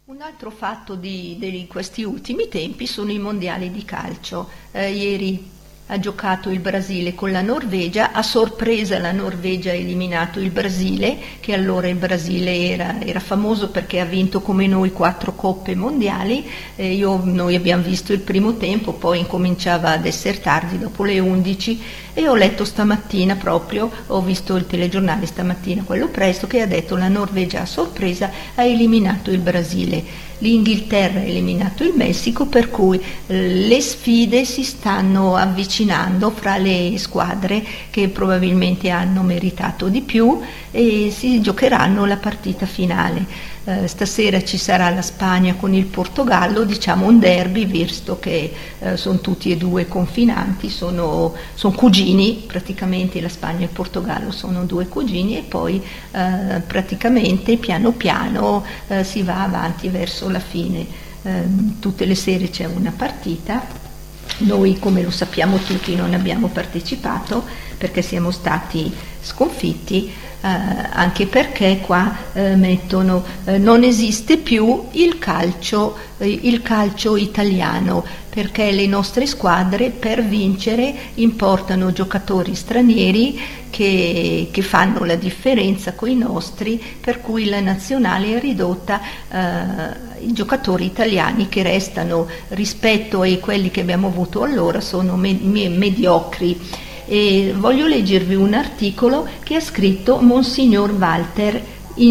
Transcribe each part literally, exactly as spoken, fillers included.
Un altro fatto di, di questi ultimi tempi sono i mondiali di calcio. Eh, ieri ha giocato il Brasile con la Norvegia, a sorpresa la Norvegia ha eliminato il Brasile, che allora il Brasile era, era famoso perché ha vinto come noi quattro coppe mondiali. Eh, io, noi abbiamo visto il primo tempo, poi incominciava ad essere tardi, dopo le undici, e ho letto stamattina proprio, ho visto il telegiornale stamattina, quello presto, che ha detto la Norvegia a sorpresa ha eliminato il Brasile. L'Inghilterra ha eliminato il Messico, per cui le sfide si stanno avvicinando fra le squadre che probabilmente hanno meritato di più e si giocheranno la partita finale. Eh, stasera ci sarà la Spagna con il Portogallo, diciamo un derby, visto che eh, sono tutti e due confinanti, sono, sono cugini, praticamente la Spagna e il Portogallo sono due cugini, e poi eh, praticamente piano piano eh, si va avanti verso la fine. Eh, tutte le sere c'è una partita. Noi, come lo sappiamo tutti, non abbiamo partecipato perché siamo stati sconfitti, eh, anche perché qua eh, mettono eh, non esiste più il calcio, eh, il calcio italiano, perché le nostre squadre per vincere importano giocatori stranieri che, che fanno la differenza con i nostri, per cui la nazionale è ridotta eh, i giocatori italiani che restano rispetto a quelli che abbiamo avuto allora sono me- me- mediocri. E voglio leggervi un articolo che ha scritto Monsignor Walter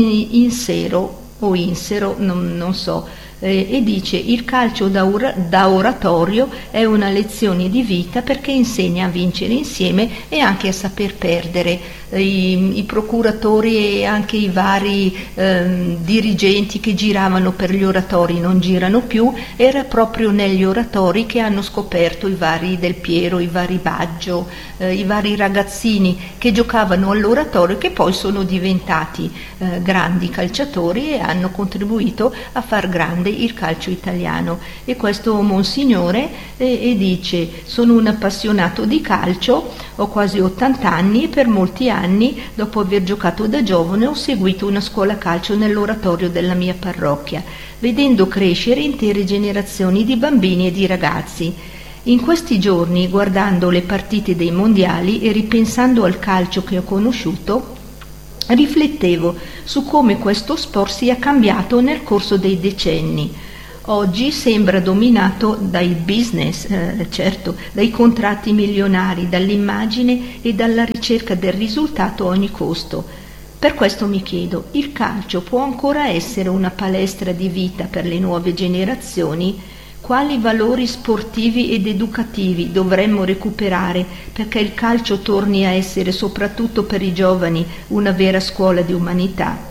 Insero o Insero, non, non so, eh, e dice: il calcio da, or- da oratorio è una lezione di vita perché insegna a vincere insieme e anche a saper perdere. I, i procuratori e anche i vari eh, dirigenti che giravano per gli oratori non girano più, era proprio negli oratori che hanno scoperto i vari Del Piero, i vari Baggio, eh, i vari ragazzini che giocavano all'oratorio, che poi sono diventati eh, grandi calciatori e hanno contribuito a far grande il calcio italiano. E questo Monsignore eh, e dice: sono un appassionato di calcio, ho quasi ottanta anni e per molti anni anni, dopo aver giocato da giovane, ho seguito una scuola calcio nell'oratorio della mia parrocchia, vedendo crescere intere generazioni di bambini e di ragazzi. In questi giorni, guardando le partite dei mondiali e ripensando al calcio che ho conosciuto, riflettevo su come questo sport sia cambiato nel corso dei decenni. Oggi sembra dominato dai business, eh, certo, dai contratti milionari, dall'immagine e dalla ricerca del risultato a ogni costo. Per questo mi chiedo: il calcio può ancora essere una palestra di vita per le nuove generazioni? Quali valori sportivi ed educativi dovremmo recuperare perché il calcio torni a essere, soprattutto per i giovani, una vera scuola di umanità?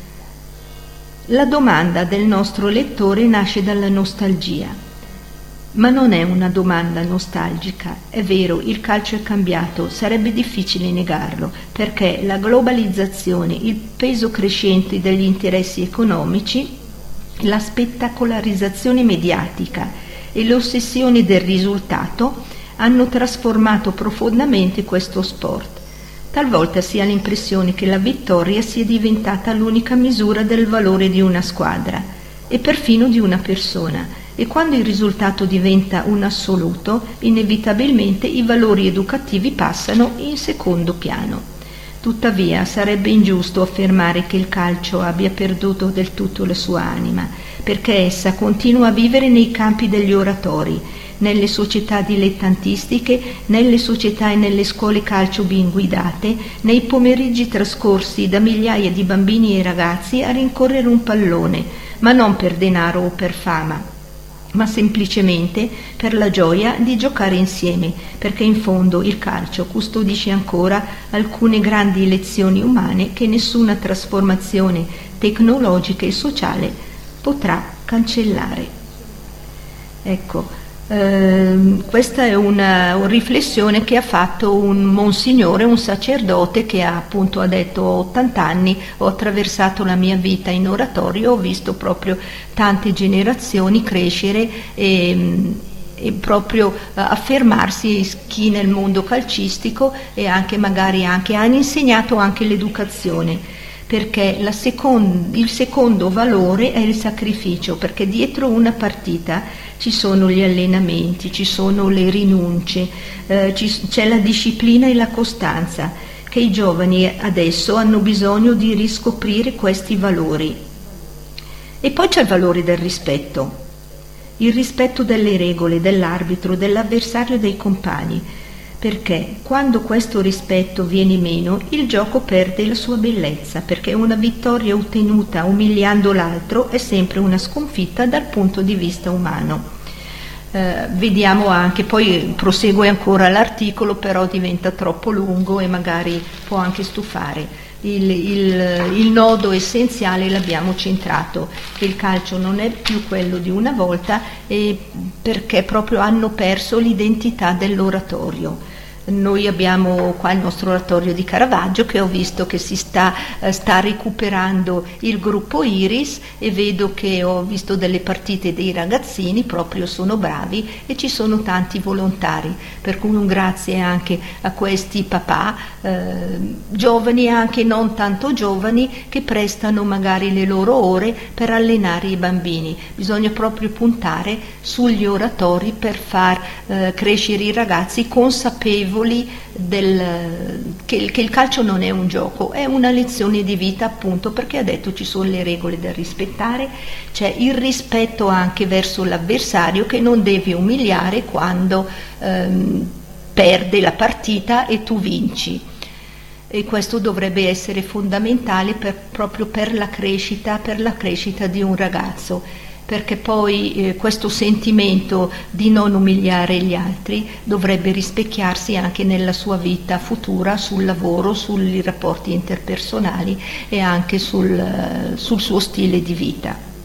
La domanda del nostro lettore nasce dalla nostalgia, ma non è una domanda nostalgica. È vero, il calcio è cambiato, sarebbe difficile negarlo, perché la globalizzazione, il peso crescente degli interessi economici, la spettacolarizzazione mediatica e l'ossessione del risultato hanno trasformato profondamente questo sport. Talvolta si ha l'impressione che la vittoria sia diventata l'unica misura del valore di una squadra e perfino di una persona, e quando il risultato diventa un assoluto, inevitabilmente i valori educativi passano in secondo piano. Tuttavia sarebbe ingiusto affermare che il calcio abbia perduto del tutto la sua anima, perché essa continua a vivere nei campi degli oratori, nelle società dilettantistiche, nelle società e nelle scuole calcio ben guidate, nei pomeriggi trascorsi da migliaia di bambini e ragazzi a rincorrere un pallone, ma non per denaro o per fama, ma semplicemente per la gioia di giocare insieme, perché in fondo il calcio custodisce ancora alcune grandi lezioni umane che nessuna trasformazione tecnologica e sociale potrà cancellare. Ecco, Uh, questa è una, una riflessione che ha fatto un monsignore, un sacerdote che ha appunto ha detto: ho ottanta anni, ho attraversato la mia vita in oratorio, ho visto proprio tante generazioni crescere e, e proprio uh, affermarsi, chi nel mondo calcistico e anche magari anche hanno insegnato anche l'educazione. perché la second- il secondo valore è il sacrificio, perché dietro una partita ci sono gli allenamenti, ci sono le rinunce, eh, ci, c'è la disciplina e la costanza, che i giovani adesso hanno bisogno di riscoprire questi valori. E poi c'è il valore del rispetto, il rispetto delle regole, dell'arbitro, dell'avversario e dei compagni, perché quando questo rispetto viene meno il gioco perde la sua bellezza, perché una vittoria ottenuta umiliando l'altro è sempre una sconfitta dal punto di vista umano. Eh, vediamo anche, poi prosegue ancora l'articolo, però diventa troppo lungo e magari può anche stufare. Il, il, il nodo essenziale l'abbiamo centrato, che il calcio non è più quello di una volta, e perché proprio hanno perso l'identità dell'oratorio. Noi abbiamo qua il nostro oratorio di Caravaggio, che ho visto che si sta, eh, sta recuperando il gruppo Iris, e vedo che ho visto delle partite dei ragazzini, proprio sono bravi e ci sono tanti volontari, per cui un grazie anche a questi papà, eh, giovani e anche non tanto giovani, che prestano magari le loro ore per allenare i bambini. Bisogna proprio puntare sugli oratori per far eh, crescere i ragazzi consapevoli Del, che, che il calcio non è un gioco, è una lezione di vita, appunto perché ha detto ci sono le regole da rispettare, c'è il rispetto anche verso l'avversario, che non devi umiliare quando ehm, perde la partita e tu vinci. E questo dovrebbe essere fondamentale per, proprio per la crescita, per la crescita di un ragazzo, perché poi eh, questo sentimento di non umiliare gli altri dovrebbe rispecchiarsi anche nella sua vita futura, sul lavoro, sui rapporti interpersonali e anche sul, sul suo stile di vita.